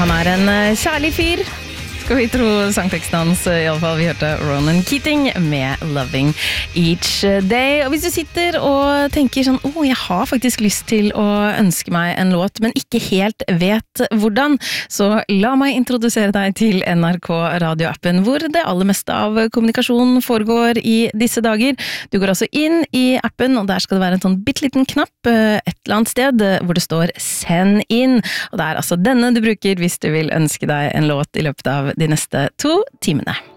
Han en kjærlig fyr, skal vi tro sangteksten hans. I alle fall, vi hørte Ronan Keating med Loving Each Day. Og hvis du sitter og tenker sånn, jeg har faktisk lyst til å ønske meg en låt, men ikke helt vet hvordan, så la meg introdusere deg til NRK radioappen, hvor det aller meste av kommunikasjon foregår i disse dager. Du går altså inn i appen, og der skal det være en sånn bitteliten knapp et eller annet sted, hvor det står «Send inn», og det altså denne du bruker hvis du vil ønske deg en låt i løpet av de neste 2 timene.